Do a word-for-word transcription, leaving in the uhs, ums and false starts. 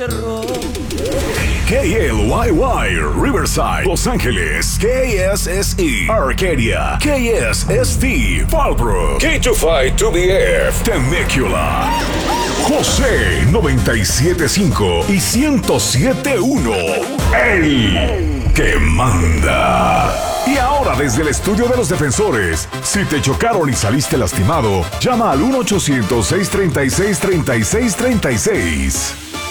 K L Y Y, Riverside, Los Ángeles. K S S E, Arcadia. K S S T, Fallbrook. K veinticinco two B F, Temecula. José noventa y siete punto cinco y ciento siete punto uno. El que manda. Y ahora desde el estudio de los defensores, si te chocaron y saliste lastimado, llama al uno ochocientos seiscientos treinta y seis treinta y seis treinta y seis.